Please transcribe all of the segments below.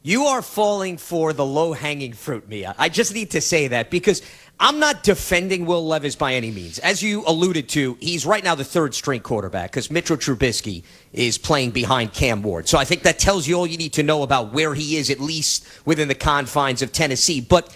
You are falling for the low-hanging fruit, Mia. I just need to say that because I'm not defending Will Levis by any means. As you alluded to, he's right now the third-string quarterback because Mitchell Trubisky is playing behind Cam Ward. So I think that tells you all you need to know about where he is, at least within the confines of Tennessee. But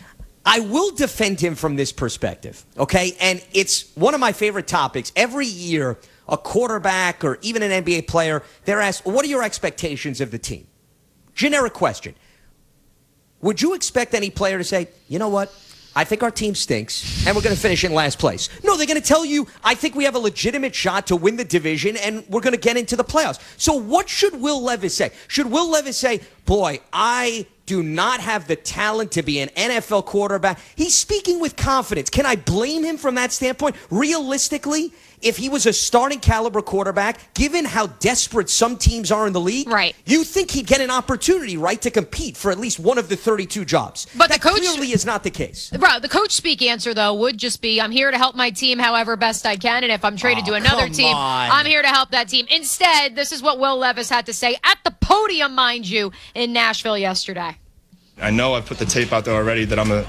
I will defend him from this perspective, okay? And it's one of my favorite topics. Every year, a quarterback or even an NBA player, they're asked, what are your expectations of the team? Generic question. Would you expect any player to say, you know what? I think our team stinks, and we're going to finish in last place. No, they're going to tell you, I think we have a legitimate shot to win the division, and we're going to get into the playoffs. So what should Will Levis say? Should Will Levis say, boy, I do not have the talent to be an NFL quarterback? He's speaking with confidence. Can I blame him from that standpoint? Realistically, if he was a starting caliber quarterback, given how desperate some teams are in the league, right, you think he'd get an opportunity, right, to compete for at least one of the 32 jobs. But that the coach clearly is not the case. Bro, the coach speak answer, though, would just be, I'm here to help my team however best I can, and if I'm traded to another team, I'm here to help that team. Instead, this is what Will Levis had to say at the podium, mind you, in Nashville yesterday. I know I've put the tape out there already that I'm a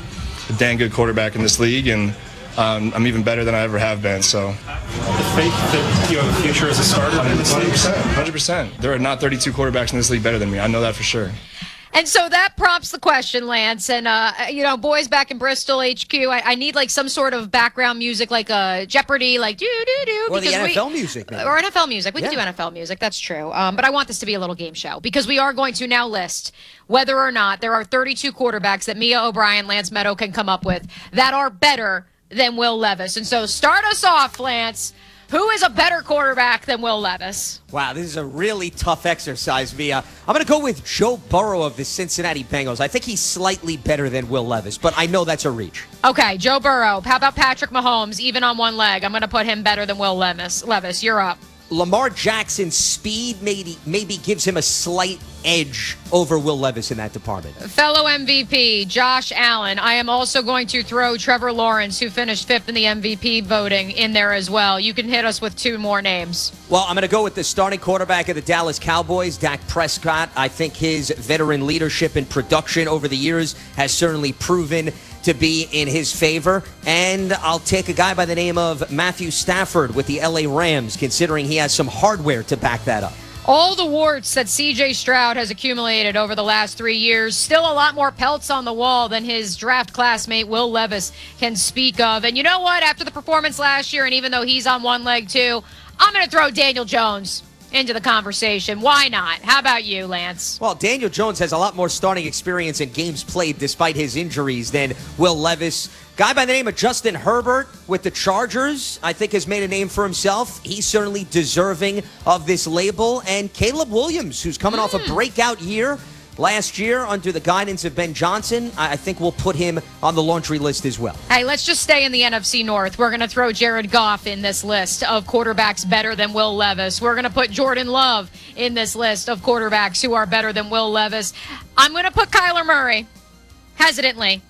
dang good quarterback in this league, and I'm even better than I ever have been. So, the faith that you have a future as a starter in this league? 100%. There are not 32 quarterbacks in this league better than me. I know that for sure. And so that prompts the question, Lance. And, boys back in Bristol, HQ, I need, like, some sort of background music, like a Jeopardy, like, do-do-do. Or the NFL music, maybe. Or NFL music. We can do NFL music. That's true. But I want this to be a little game show because we are going to now list whether or not there are 32 quarterbacks that Mia O'Brien, Lance Meadow can come up with that are better than Will Levis. And so start us off, Lance. Who is a better quarterback than Will Levis? Wow, this is a really tough exercise, Mia. I'm going to go with Joe Burrow of the Cincinnati Bengals. I think he's slightly better than Will Levis, but I know that's a reach. Okay, Joe Burrow. How about Patrick Mahomes, even on one leg? I'm going to put him better than Will Levis. Levis, you're up. Lamar Jackson's speed maybe gives him a slight edge over Will Levis in that department. Fellow MVP, Josh Allen. I am also going to throw Trevor Lawrence, who finished 5th in the MVP voting, in there as well. You can hit us with 2 more names. Well, I'm going to go with the starting quarterback of the Dallas Cowboys, Dak Prescott. I think his veteran leadership and production over the years has certainly proven to be in his favor. And I'll take a guy by the name of Matthew Stafford with the LA Rams, considering he has some hardware to back that up. All the warts that C.J. Stroud has accumulated over the last 3 years, still a lot more pelts on the wall than his draft classmate Will Levis can speak of. And you know what? After the performance last year, and even though he's on one leg too, I'm going to throw Daniel Jones into the conversation. Why not? How about you, Lance? Well, Daniel Jones has a lot more starting experience in games played despite his injuries than Will Levis. Guy by the name of Justin Herbert with the Chargers, I think, has made a name for himself. He's certainly deserving of this label. And Caleb Williams, who's coming off a breakout year last year under the guidance of Ben Johnson, I think we'll put him on the laundry list as well. Hey, let's just stay in the NFC North. We're going to throw Jared Goff in this list of quarterbacks better than Will Levis. We're going to put Jordan Love in this list of quarterbacks who are better than Will Levis. I'm going to put Kyler Murray, hesitantly.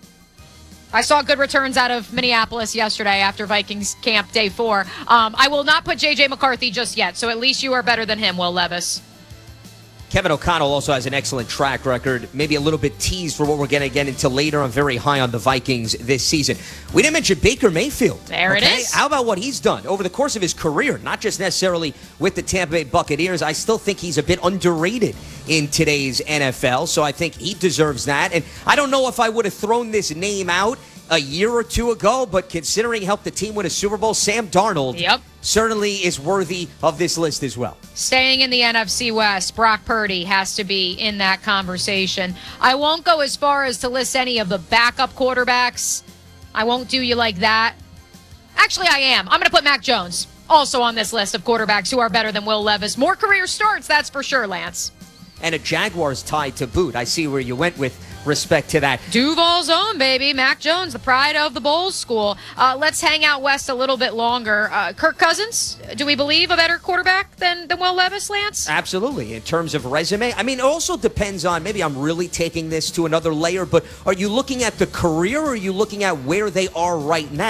I saw good returns out of Minneapolis yesterday after Vikings camp day 4. I will not put J.J. McCarthy just yet, so at least you are better than him, Will Levis. Kevin O'Connell also has an excellent track record, maybe a little bit teased for what we're going to get into later. I'm very high on the Vikings this season. We didn't mention Baker Mayfield. There it is. How about what he's done over the course of his career, not just necessarily with the Tampa Bay Buccaneers. I still think he's a bit underrated in today's NFL, so I think he deserves that. And I don't know if I would have thrown this name out a year or two ago, but considering he helped the team win a Super Bowl, Sam Darnold certainly is worthy of this list as well. Staying in the NFC West, Brock Purdy has to be in that conversation. I won't go as far as to list any of the backup quarterbacks. I won't do you like that. Actually, I am. I'm going to put Mac Jones also on this list of quarterbacks who are better than Will Levis. More career starts, that's for sure, Lance. And a Jaguars tie to boot. I see where you went with respect to that. Duval's own, baby. Mac Jones, the pride of the Bulls school. Let's hang out west a little bit longer. Kirk Cousins, do we believe a better quarterback than Will Levis, Lance? Absolutely. In terms of resume, I mean, it also depends on, maybe I'm really taking this to another layer, but are you looking at the career or are you looking at where they are right now?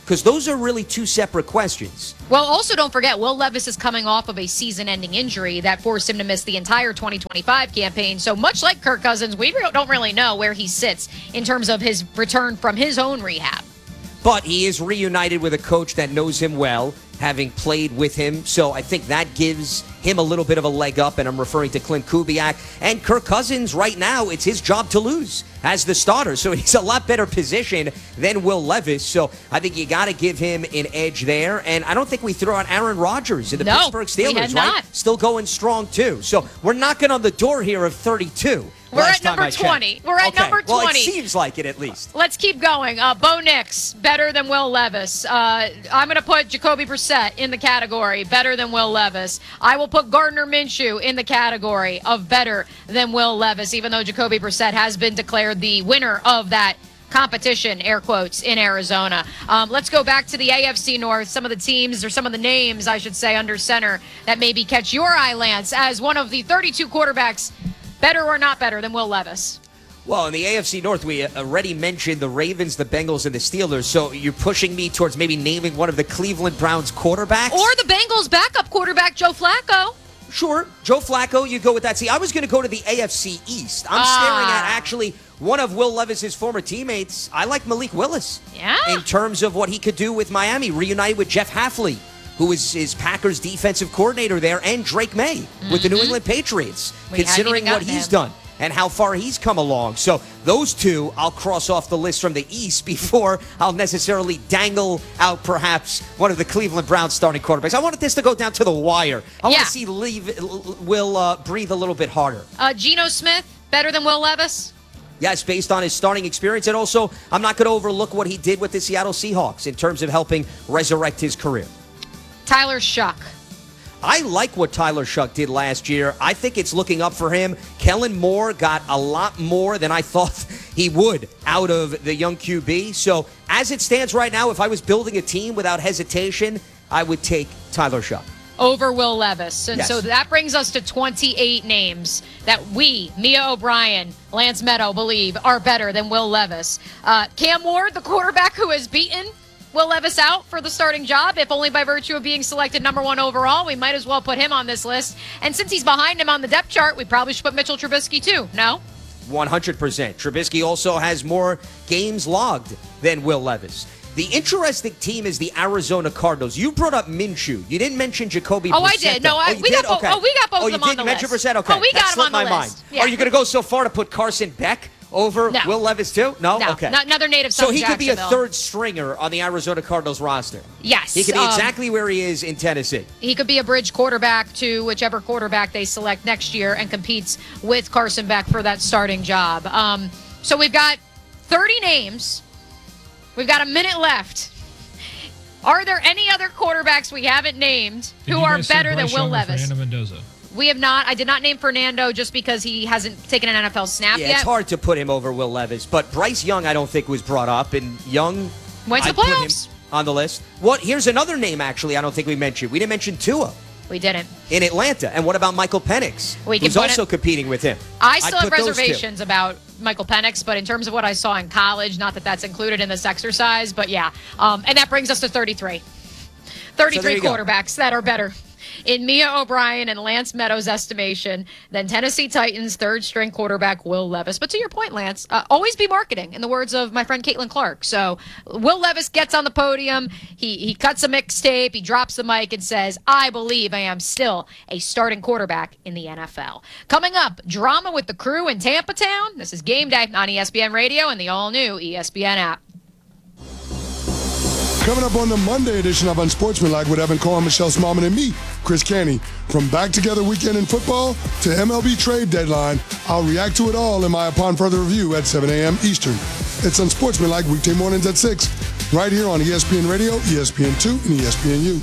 Because those are really two separate questions. Well, also don't forget, Will Levis is coming off of a season-ending injury that forced him to miss the entire 2025 campaign. So much like Kirk Cousins, we don't really know where he sits in terms of his return from his own rehab. But he is reunited with a coach that knows him well, having played with him. So I think that gives him a little bit of a leg up, and I'm referring to Clint Kubiak. And Kirk Cousins, right now, it's his job to lose as the starter. So he's a lot better position than Will Levis. So I think you got to give him an edge there. And I don't think we throw out Aaron Rodgers in the Pittsburgh Steelers, we had right? not. Still going strong, too. So we're knocking on the door here of 32. We're at number 20. We're at number 20. Well, it seems like it at least. Let's keep going. Bo Nix, better than Will Levis. I'm going to put Jacoby Brissett in the category, better than Will Levis. I will put Gardner Minshew in the category of better than Will Levis, even though Jacoby Brissett has been declared the winner of that competition, air quotes, in Arizona. Let's go back to the AFC North. Some of the teams, or some of the names, I should say, under center that maybe catch your eye, Lance, as one of the 32 quarterbacks better or not better than Will Levis. Well, in the AFC North, we already mentioned the Ravens, the Bengals, and the Steelers. So you're pushing me towards maybe naming one of the Cleveland Browns quarterbacks? Or the Bengals' backup quarterback, Joe Flacco. Sure. Joe Flacco, you go with that. See, I was going to go to the AFC East. I'm staring at actually one of Will Levis's former teammates. I like Malik Willis. Yeah. In terms of what he could do with Miami, reunited with Jeff Hafley, who is his Packers defensive coordinator there, and Drake May with the New England Patriots, considering what he's done and how far he's come along. So those two I'll cross off the list from the East before I'll necessarily dangle out perhaps one of the Cleveland Browns starting quarterbacks. I wanted this to go down to the wire. I want to see Will breathe a little bit harder. Geno Smith, better than Will Levis? Yes, based on his starting experience. And also, I'm not going to overlook what he did with the Seattle Seahawks in terms of helping resurrect his career. Tyler Shuck. I like what Tyler Shuck did last year. I think it's looking up for him. Kellen Moore got a lot more than I thought he would out of the young QB. So as it stands right now, if I was building a team without hesitation, I would take Tyler Shuck. Over Will Levis. And yes. So that brings us to 28 names that we, Mia O'Brien, Lance Meadow, believe are better than Will Levis. Cam Ward, the quarterback who has beaten Will Levis out for the starting job, if only by virtue of being selected number 1 overall. We might as well put him on this list. And since he's behind him on the depth chart, we probably should put Mitchell Trubisky too, no? 100%. Trubisky also has more games logged than Will Levis. The interesting team is the Arizona Cardinals. You brought up Minshew. You didn't mention Jacoby Brissett. Oh, I did. No, we got both of them on the list. Oh, you did mention Brissett? Okay. Oh, we got him on the list. Yeah. Are you going to go so far to put Carson Beck over Will Levis too? No? Okay. Another native son. So he could be a third stringer on the Arizona Cardinals roster. Yes. He could be exactly where he is in Tennessee. He could be a bridge quarterback to whichever quarterback they select next year and competes with Carson Beck for that starting job. So we've got 30 names. We've got a minute left. Are there any other quarterbacks we haven't named who are better than Will Levis? Fernando Mendoza? We have not. I did not name Fernando just because he hasn't taken an NFL snap yet. It's hard to put him over Will Levis, but Bryce Young I don't think was brought up, and Young went to the playoffs. Put him on the list. Here's another name actually I don't think we mentioned. We didn't mention Tua. We didn't. In Atlanta. And what about Michael Penix? Who's also competing with him. I still have reservations about Michael Penix, but in terms of what I saw in college, not that that's included in this exercise, but yeah. And that brings us to 33. 33 quarterbacks that are better in Mia O'Brien and Lance Meadows' estimation than Tennessee Titans third-string quarterback Will Levis. But to your point, Lance, always be marketing, in the words of my friend Caitlin Clark. So Will Levis gets on the podium, he cuts a mixtape, he drops the mic and says, I believe I am still a starting quarterback in the NFL. Coming up, drama with the crew in Tampa Town. This is Game Day on ESPN Radio and the all-new ESPN app. Coming up on the Monday edition of Unsportsmanlike with Evan Cohen, Michelle Smallman, and me, Chris Canty. From back together weekend in football to MLB trade deadline, I'll react to it all in my Upon Further Review at 7 a.m. Eastern. It's Unsportsmanlike weekday mornings at 6, right here on ESPN Radio, ESPN2, and ESPNU.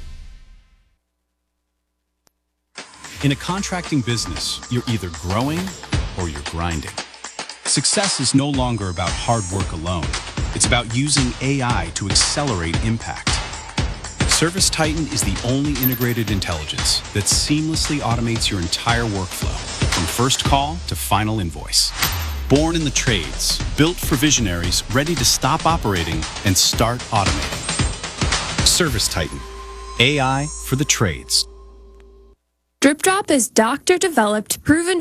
In a contracting business, you're either growing or you're grinding. Success is no longer about hard work alone. It's about using AI to accelerate impact. ServiceTitan is the only integrated intelligence that seamlessly automates your entire workflow, from first call to final invoice. Born in the trades, built for visionaries ready to stop operating and start automating. ServiceTitan. AI for the trades. Drip Drop is doctor-developed, proven